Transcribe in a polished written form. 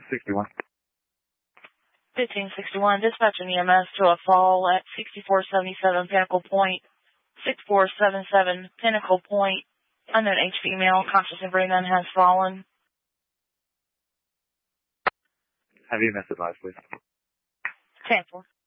61. 1561, dispatching EMS to a fall at 6477 Pinnacle Point, 6477 Pinnacle Point. Unknown H female, conscious and breathing, has fallen. Have you missed advice, please? 10-4.